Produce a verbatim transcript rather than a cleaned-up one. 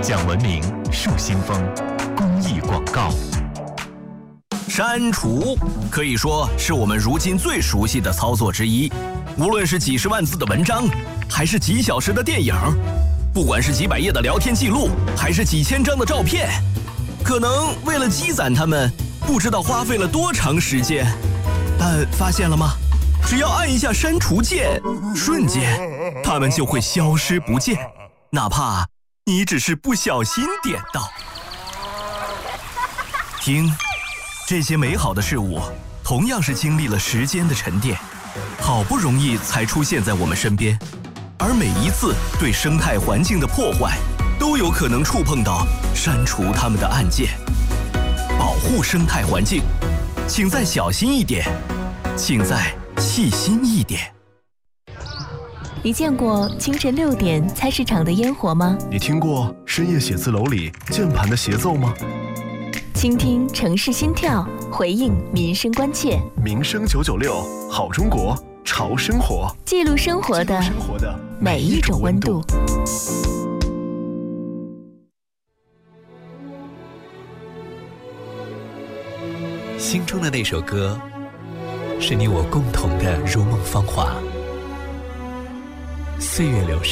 讲文明树新风，公益广告。 删除可以说是我们如今最熟悉的操作之一，无论是几十万字的文章，还是几小时的电影，不管是几百页的聊天记录，还是几千张的照片，可能为了积攒它们，不知道花费了多长时间。但发现了吗？只要按一下删除键，瞬间它们就会消失不见，哪怕你只是不小心点到。听，这些美好的事物同样是经历了时间的沉淀，好不容易才出现在我们身边，而每一次对生态环境的破坏，都有可能触碰到删除它们的按键。保护生态环境，请再小心一点，请再细心一点。 你见过清晨六点菜市场的烟火吗？ 你听过深夜写字楼里键盘的协奏吗？ 倾听城市心跳，回应民生关切。 民生九九六，好中国，潮生活， 记录生活的每一种温度。 心中的那首歌，是你我共同的如梦芳华。岁月流逝。